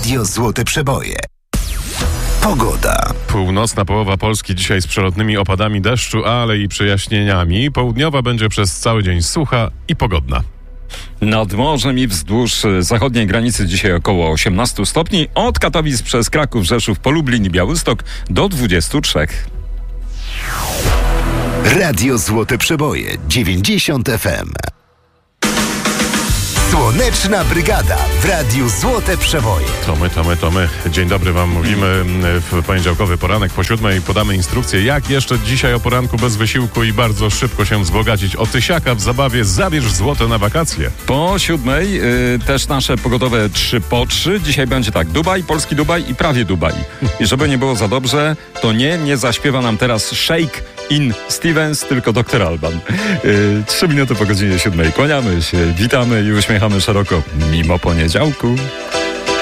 Radio Złote Przeboje. Pogoda. Północna połowa Polski dzisiaj z przelotnymi opadami deszczu, ale i przejaśnieniami. Południowa będzie przez cały dzień sucha i pogodna. Nad morzem i wzdłuż zachodniej granicy dzisiaj około 18 stopni. Od Katowic przez Kraków, Rzeszów, po Lublin i Białystok do 23. Radio Złote Przeboje 90 FM. Słoneczna Brygada w Radiu Złote Przeboje. To my. Dzień dobry wam mówimy w poniedziałkowy poranek. Po 7:00 podamy instrukcję, jak jeszcze dzisiaj o poranku bez wysiłku i bardzo szybko się wzbogacić. O tysiaka w zabawie zabierz złote na wakacje. Po 7:00 też nasze pogodowe 3 po 3. Dzisiaj będzie tak, Dubaj, polski Dubaj i prawie Dubaj. I żeby nie było za dobrze, to nie zaśpiewa nam teraz Shake in Stevens, tylko Dr. Alban. 3 minuty po godzinie 7:00. Kłaniamy się, witamy i uśmiechamy szeroko mimo poniedziałku.